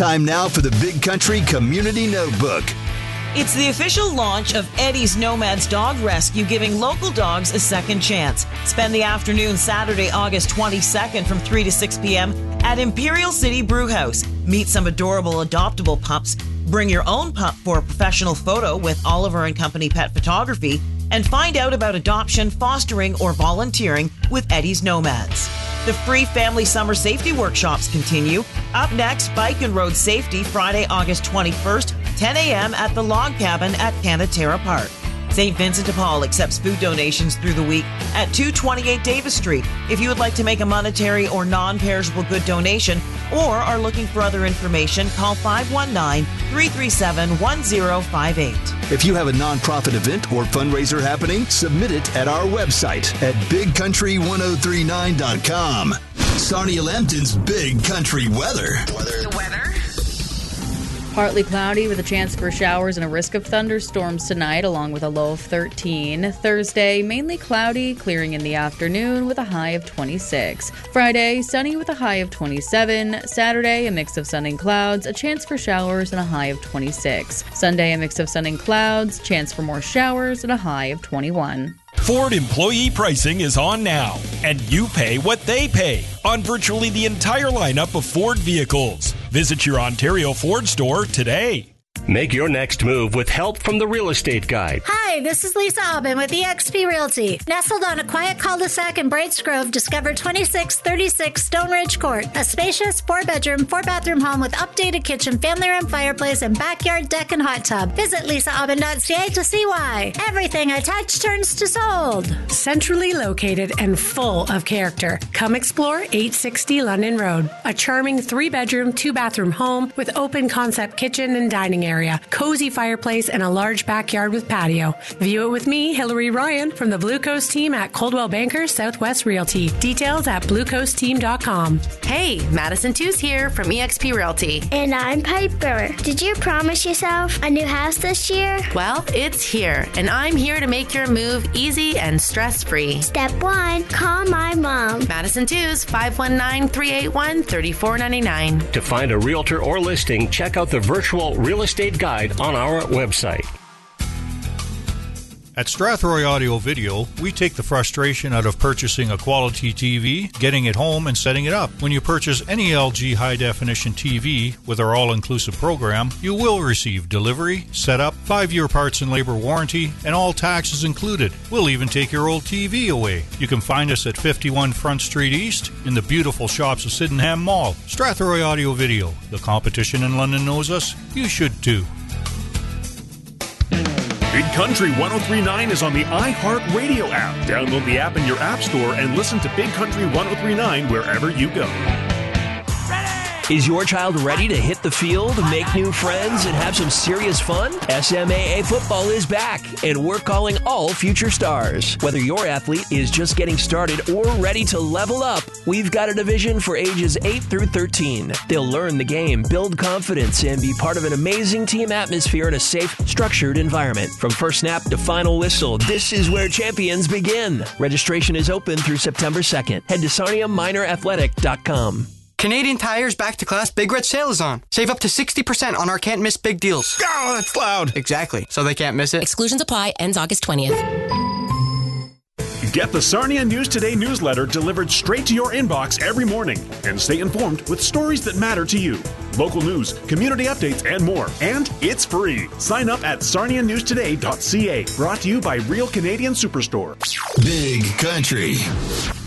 Time now for the Big Country Community Notebook. It's the official launch of Eddie's Nomads Dog Rescue, giving local dogs a second chance. Spend the afternoon Saturday, August 22nd from 3 to 6 p.m. at Imperial City Brewhouse. Meet some adorable adoptable pups. Bring your own pup for a professional photo with Oliver & Company Pet Photography. And find out about adoption, fostering, or volunteering with Eddie's Nomads. The free family summer safety workshops continue. Up next, Bike and Road Safety, Friday, August 21st, 10 a.m. at the Log Cabin at Canatera Park. St. Vincent de Paul accepts food donations through the week at 228 Davis Street. If you would like to make a monetary or non-perishable good donation or are looking for other information, call 519-337-1058. If you have a nonprofit event or fundraiser happening, submit it at our website at bigcountry1039.com. Sarnia Lambton's Big Country Weather. The weather? Partly cloudy with a chance for showers and a risk of thunderstorms tonight, along with a low of 13. Thursday, mainly cloudy, clearing in the afternoon with a high of 26. Friday, sunny with a high of 27. Saturday, a mix of sun and clouds, a chance for showers and a high of 26. Sunday, a mix of sun and clouds, chance for more showers and a high of 21. Ford employee pricing is on now, and you pay what they pay on virtually the entire lineup of Ford vehicles. Visit your Ontario Ford store today. Make your next move with help from the Real Estate Guide. Hi, this is Lisa Aubin with eXp Realty. Nestled on a quiet cul-de-sac in Brights Grove, discover 2636 Stone Ridge Court, a spacious 4-bedroom, 4-bathroom home with updated kitchen, family room, fireplace, and backyard deck and hot tub. Visit lisaaubin.ca to see why. Everything I touch turns to sold. Centrally located and full of character. Come explore 860 London Road, a charming 3-bedroom, 2-bathroom home with open concept kitchen and dining area, cozy fireplace, and a large backyard with patio. View it with me, Hillary Ryan, from the Blue Coast team at Coldwell Banker Southwest Realty. Details at bluecoastteam.com. Hey, Madison Tews here from eXp Realty. And I'm Piper. Did you promise yourself a new house this year? Well, it's here, and I'm here to make your move easy and stress-free. Step 1, call my mom. Madison Tews, 519-381-3499. To find a realtor or listing, check out the virtual Real Estate Guide on our website. At Strathroy Audio Video, we take the frustration out of purchasing a quality TV, getting it home, and setting it up. When you purchase any LG high-definition TV with our all-inclusive program, you will receive delivery, setup, 5-year parts and labor warranty, and all taxes included. We'll even take your old TV away. You can find us at 51 Front Street East in the beautiful shops of Sydenham Mall. Strathroy Audio Video. The competition in London knows us. You should too. Big Country 103.9 is on the iHeartRadio app. Download the app in your app store and listen to Big Country 103.9 wherever you go. Is your child ready to hit the field, make new friends, and have some serious fun? SMAA football is back, and we're calling all future stars. Whether your athlete is just getting started or ready to level up, we've got a division for ages 8 through 13. They'll learn the game, build confidence, and be part of an amazing team atmosphere in a safe, structured environment. From first snap to final whistle, this is where champions begin. Registration is open through September 2nd. Head to SarniaMinorAthletic.com. Canadian Tire's Back to Class Big Red Sale is on. Save up to 60% on our can't miss big deals. Oh, that's loud. Exactly. So they can't miss it. Exclusions apply. Ends August 20th. Get the Sarnia News Today newsletter delivered straight to your inbox every morning. And stay informed with stories that matter to you. Local news, community updates, and more. And it's free. Sign up at sarnianewstoday.ca. Brought to you by Real Canadian Superstore. Big Country.